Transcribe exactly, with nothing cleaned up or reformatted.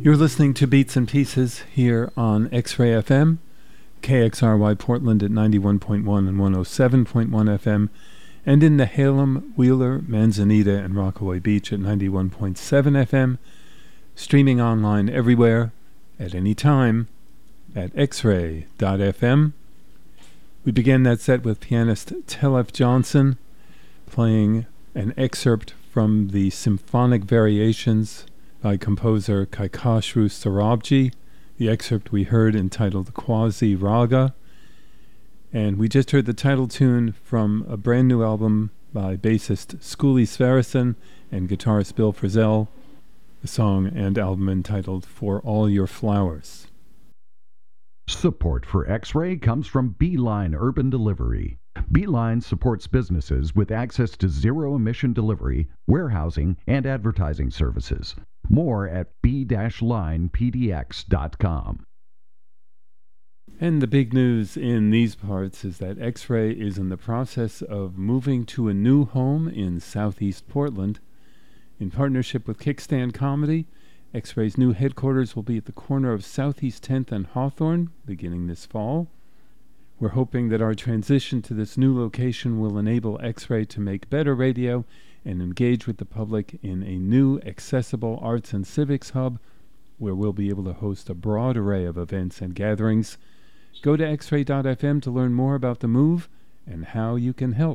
You're listening to Beats and Pieces here on X-Ray F M, K X R Y Portland at ninety-one point one and one oh seven point one F M, and in Nehalem, Wheeler, Manzanita, and Rockaway Beach at ninety-one point seven F M, streaming online everywhere, at any time, at x ray dot f m. We began that set with pianist Telef Johnson playing an excerpt from the Symphonic Variations by composer Kaikashru Sarabji, the excerpt we heard entitled Quasi Raga. And we just heard the title tune from a brand new album by bassist Skuli Sverrisson and guitarist Bill Frisell, the song and album entitled For All Your Flowers. Support for X-Ray comes from Beeline Urban Delivery. Beeline supports businesses with access to zero-emission delivery, warehousing, and advertising services. More at b dash line p d x dot com. And the big news in these parts is that X-Ray is in the process of moving to a new home in southeast Portland. In partnership with Kickstand Comedy, X-Ray's new headquarters will be at the corner of Southeast tenth and Hawthorne beginning this fall. We're hoping that our transition to this new location will enable X-Ray to make better radio and engage with the public in a new accessible arts and civics hub where we'll be able to host a broad array of events and gatherings. Go to x ray dot f m to learn more about the move and how you can help.